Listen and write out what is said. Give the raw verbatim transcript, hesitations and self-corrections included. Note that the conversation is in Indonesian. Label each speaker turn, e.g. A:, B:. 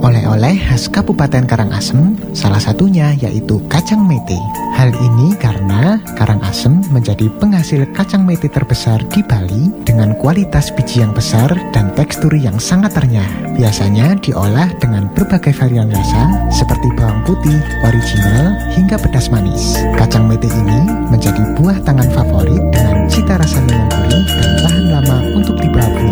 A: Oleh-oleh khas Kabupaten Karangasem, salah satunya yaitu kacang mete. Hal ini karena Karangasem menjadi penghasil kacang mete terbesar di Bali dengan kualitas biji yang besar dan tekstur yang sangat renyah. Biasanya diolah dengan berbagai varian rasa seperti bawang putih, original, hingga pedas manis. Kacang mete ini menjadi buah tangan favorit dengan cita rasanya yang gurih dan tahan lama untuk dibawa pulang.